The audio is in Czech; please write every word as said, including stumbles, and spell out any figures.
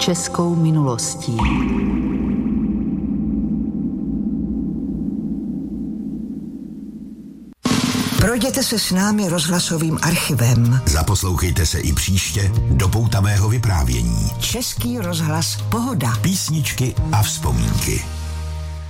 českou minulostí. Projděte se s námi rozhlasovým archivem. Zaposlouchejte se i příště do poutavého vyprávění. Český rozhlas Pohoda. Písničky a vzpomínky.